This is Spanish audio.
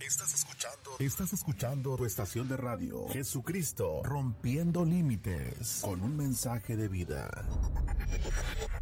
Estás escuchando tu estación de radio, Jesucristo, rompiendo límites, con un mensaje de vida.